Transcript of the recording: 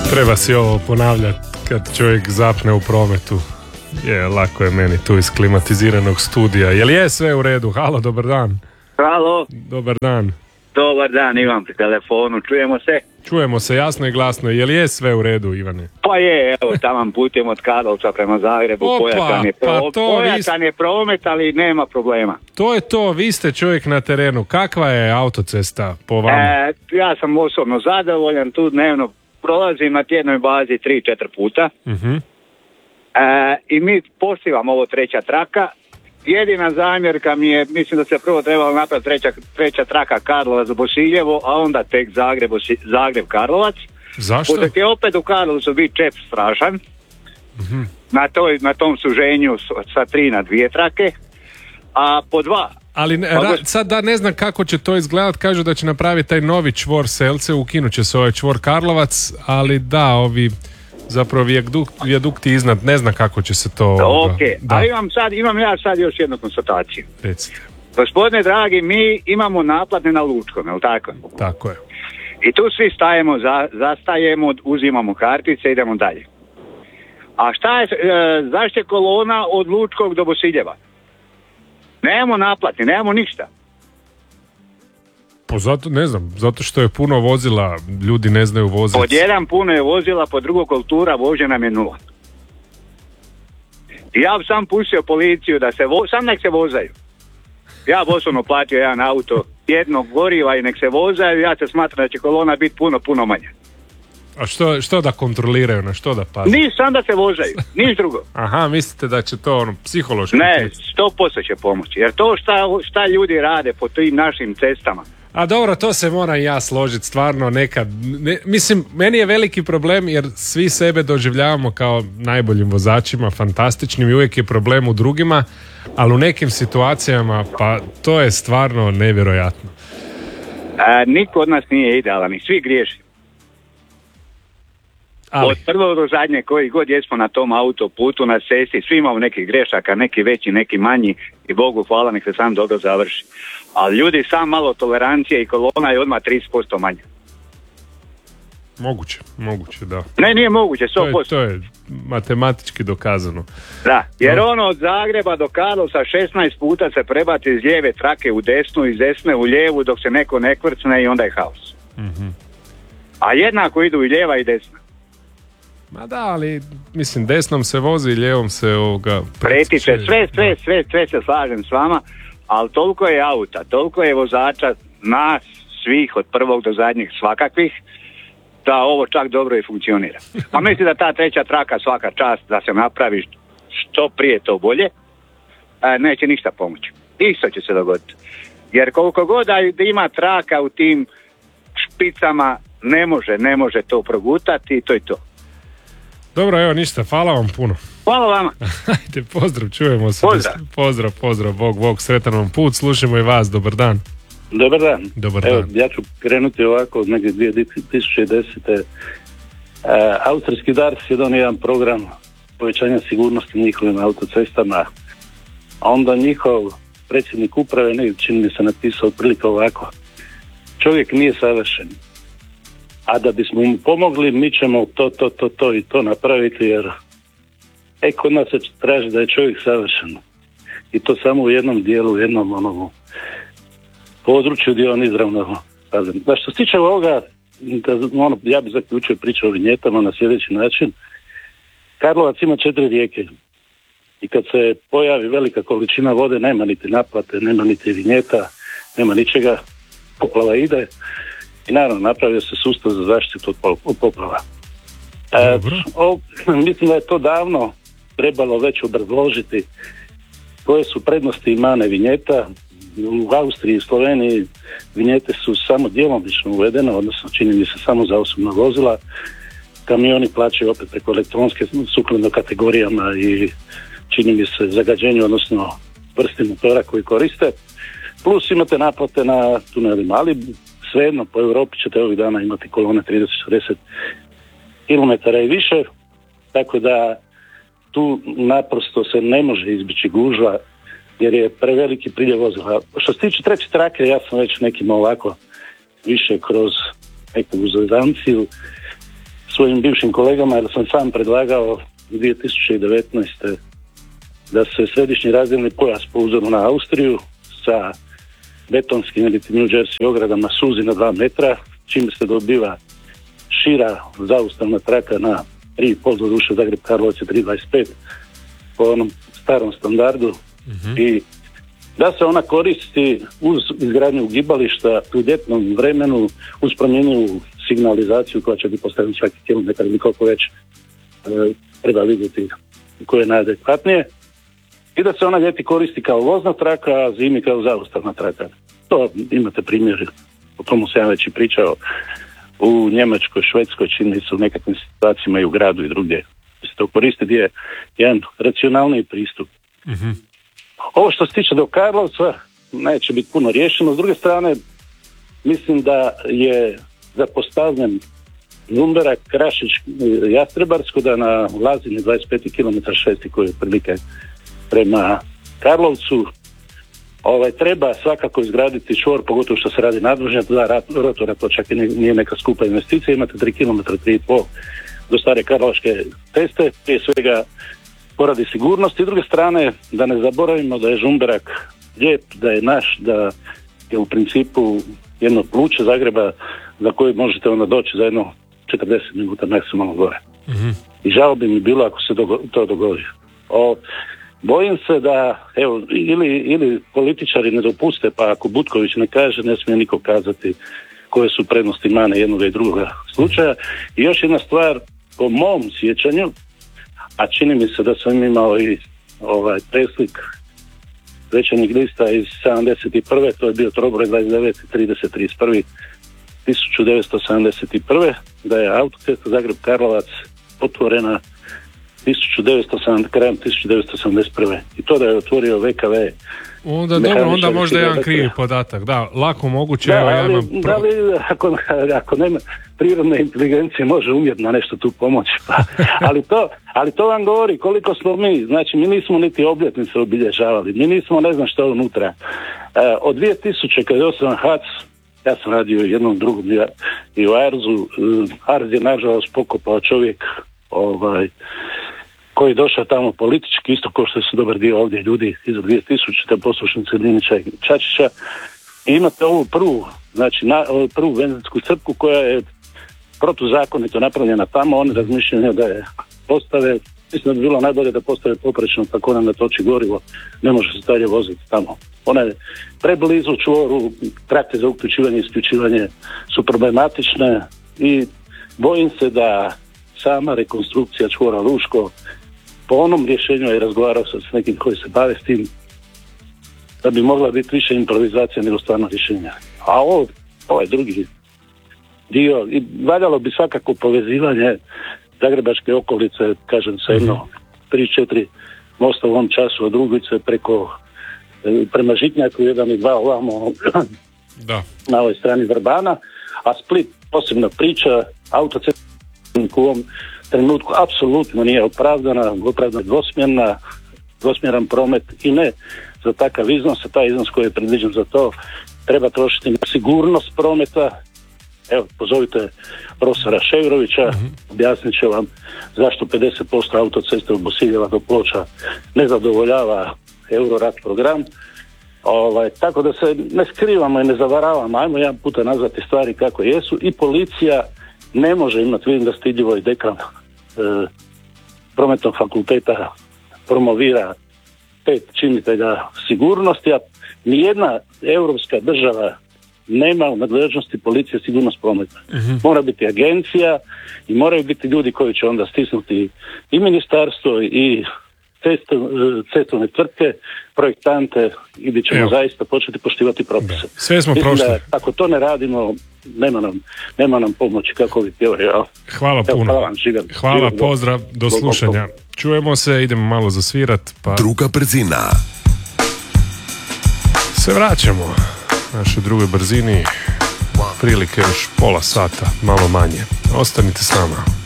Treba si ovo ponavljati kad čovjek zapne u prometu. Lako je meni tu iz klimatiziranog studija. Jel je sve u redu? Halo, dobar dan. Halo. Dobar dan. Dobar dan, Ivan pri telefonu. Čujemo se? Čujemo se jasno i glasno. Jel je sve u redu, Ivane? Pa je, evo, taman putem od Karlovca prema Zagrebu. Pojačan je promet, ali nema problema. To je to, vi ste čovjek na terenu. Kakva je autocesta po vama? Ja sam osobno zadovoljan, tu dnevno prolazim na tjednoj bazi 3-4 puta. Uh-huh. I mi poštivamo ovo treća traka. Jedina zamjerka mi je, mislim da se prvo trebalo napraviti treća traka Karlovac-Bosiljevo, a onda tek Zagreb-Karlovac. Zašto? Pošto je opet u Karlovcu biti čep strašan. Uh-huh. Na tom suženju sa 3 na 2 trake, a po 2. Ali sad da ne znam kako će to izgledat, kažu da će napraviti taj novi čvor Selce, ukinut će se ovaj čvor Karlovac, ali da, ovi zapravo vijadukti iznad, ne znam kako će se to... Ok, a imam ja sad još jednu konstataciju. Recite. Gospodine dragi, mi imamo naplatne na Lučkom, je li tako? Tako je. I tu svi stajemo, zastajemo, uzimamo kartice, idemo dalje. A šta je, zašto je kolona od Lučkog do Bosiljeva? Nemamo naplatni, nemamo ništa. Pa zato što je puno vozila, ljudi ne znaju voziti. Pod jedan puno je vozila, pod drugo kultura vožnja nam je 0. Ja bi sam pustio policiju da sam nek se vozaju. Ja bi osobno platio jedan auto, jednog goriva i nek se vozaju, ja se smatram da će kolona biti puno manja. A što da kontroliraju, na što da pazi? Niš sam da se vozaju, niš drugo. Aha, mislite da će to psihološki... Ne, 100% će pomoći, jer to šta ljudi rade po tim našim cestama. A dobro, to se moram ja složiti, stvarno nekad, mislim, meni je veliki problem jer svi sebe doživljavamo kao najboljim vozačima, fantastičnim i uvijek je problem u drugima, ali u nekim situacijama, pa to je stvarno nevjerojatno. Niko od nas nije idealan i svi griješi. Ali. Od prvog do zadnje koji god jesmo na tom autoputu, na cesti, svi imamo nekih grešaka, neki veći, neki manji i Bogu hvala, nek se sam dobro završi. Ali ljudi, sam malo tolerancije i kolona je odmah 30% manja. Moguće, da. Ne, nije moguće, 100%. To je matematički dokazano. Da, jer od Zagreba do Karlovca 16 puta se prebaci iz lijeve trake u desnu, iz desne u lijevu dok se neko ne kvrcne i onda je haos. Mm-hmm. A jednako idu i lijeva i desna. Ma da, ali mislim desnom se vozi i lijevom se pretiče, sve se slažem s vama, ali toliko je auta, toliko je vozača, nas svih od prvog do zadnjih svakakvih, da ovo čak dobro i funkcionira. A mislim da ta treća traka svaka čast da se napravi što prije to bolje, neće ništa pomoći. Isto će se dogoditi. Jer koliko god da ima traka u tim špicama, ne može to progutati i to je to. Dobro, evo ništa, hvala vam puno. Hvala vama. Ajde, pozdrav, čujemo se. Pozdrav, Bog, sretan vam put, slušamo i vas, dobar dan. Dobar dan. Evo, ja ću krenuti ovako od negdje 2010. Austrijski DARS je donio jedan program povećanja sigurnosti njihovim autocestama, a onda njihov predsjednik uprave, negdje čini mi se napisao otprilike ovako: čovjek nije savršen, a da bismo mu pomogli mi ćemo to i to napraviti, jer kod nas se traži da je čovjek savršen i to samo u jednom dijelu, u jednom području gdje on izravno pazi. Da što se tiče ovoga, ja bih zaključio priču o vinjetama na sljedeći način. Karlovac ima 4 rijeke i kad se pojavi velika količina vode nema niti naplate, nema niti vinjeta, nema ničega, poplava ide i naravno napravio se sustav za zaštitu od poplava. Mislim da je to davno trebalo već obrazložiti koje su prednosti i mane vinjeta. U Austriji i Sloveniji vinjete su samo djelomično uvedene, odnosno čini mi se samo za osobna vozila. Kamioni plaćaju opet preko elektronske sukladno kategorijama i čini mi se zagađenju, odnosno vrsti motora koji koriste. Plus imate naplate na tunelima, ali svejedno po Europi ćete ovih dana imati kolone 30-40 km i više, tako da tu naprosto se ne može izbjeći gužva jer je preveliki priljev vozila. Što se tiče treće trake, ja sam već nekim ovako više kroz neku uzvezanciju svojim bivšim kolegama, jer sam sam predlagao 2019. da se središnji razdjelni pojas po uzoru na Austriju sa betonskim ili New Jersey ogradama suzi na 2 metra, čime se dobiva šira zaustavna traka na 3,5, do duše Zagreb Karlovac je 3,25 po onom starom standardu, i da se ona koristi uz izgradnju ugibališta u ljetnom vremenu, uz promjenjivu signalizaciju koja će biti postavljena svaki kilometar ili koliko već treba vidjeti koje je najadekvatnije, i da se ona ljeti koristi kao vozna traka, a zimi kao zaustavna traka. To imate primjer, o tomu sam ja već i pričao, u Njemačkoj, Švedskoj, čini se u nekakvim situacijama i u gradu i drugdje se to koristi, gdje je jedan racionalniji pristup. Ovo što se tiče do Karlovca neće biti puno riješeno. S druge strane, mislim da je zapostavljen Žumberak, Krašić, Jastrebarsko, da na Lazini 25 km 6 koji je prilike prema Karlovcu treba svakako izgraditi čvor, pogotovo što se radi nadvožnjak, 2 rotora, to čak i nije neka skupa investicija, imate 3 km, 3,5 do stare Karlovačke ceste, prije svega poradi sigurnosti. I druge strane, da ne zaboravimo da je Žumberak lijep, da je naš, da je u principu jedno pluće Zagreba za koje možete onda doći za jedno 40 minuta maksimalno gore. I žao bi mi bilo ako se to dogodi. Bojim se da ili političari ne dopuste, pa ako Butković ne kaže, ne smije niko kazati koje su prednosti mane jednoga i drugoga slučaja. I još jedna stvar, po mom sjećanju, a čini mi se da sam imao i preslik večernjeg lista iz 71. to je bio Trobroj 29. 30. 31. 1971. da je autocesta Zagreb-Karlovac otvorena krajem 1971. I to da je otvorio VKV. Onda možda jedan krivi podatak. Da, lako moguće. Ako nema prirodne inteligencije može umjetno nešto tu pomoći. Ali to vam govori koliko smo mi, znači mi nismo niti obljetnice obilježavali, mi nismo ne znam što unutra. Od 2000 kad je osnovan HAC, ja sam radio jednom drugom i u Arzu. Arz je nažalost pokopao čovjek koji je došao tamo politički, isto kao što su dobar dio ovdje ljudi iz 2000. poslušnice Dinića i Čačića. I imate ovu prvu benzinsku crpku koja je protuzakonito napravljena tamo. Oni razmišljaju da je postave, mislim da bi bilo najbolje da postave poprečno, tako nam natoči gorivo, ne može se dalje voziti tamo. Ona je preblizu čvoru, trake za uključivanje i isključivanje su problematične i bojim se da sama rekonstrukcija čvora Luško, po onom rješenju je razgovarao s nekim koji se bave s tim, da bi mogla biti više improvizacija nego stvarno rješenja. A ovaj drugi dio, i valjalo bi svakako povezivanje zagrebačke okolice, kažem sa jedno 3-4 mosta u ovom času od Drugice prema Žitnjaku 1 i 2 ovamo na ovoj strani Vrbana, a Split posebna priča, autocesta u ovom trenutku apsolutno nije opravdana dvosmjeran promet i ne za takav iznos, a taj iznos koji je predviđen za to treba trošiti na sigurnost prometa. Evo, pozovite profesora Šegrovića, objasnit će vam zašto 50% autoceste od Bosiljeva do Ploča ne zadovoljava Eurorat program. Tako da se ne skrivamo i ne zavaravamo, ajmo jedan puta nazvati stvari kako jesu, i policija ne može imati, vidim da stidljivo i dekan prometnog fakulteta promovira 5 činitelja sigurnosti, a nijedna europska država nema u nadležnosti policije sigurnost prometa. Mora biti agencija i moraju biti ljudi koji će onda stisnuti i ministarstvo i cestovne tvrtke, projektante, i gdje ćemo zaista početi poštivati propise. Sve smo prošli. Ako to ne radimo, nema nam pomoći kako bi pjevao. Hvala puno. Hvala, pozdrav, do slušanja. Čujemo se, idemo malo zasvirat. Druga brzina. Se vraćamo našoj drugoj brzini, prilike još pola sata, malo manje. Ostanite s nama.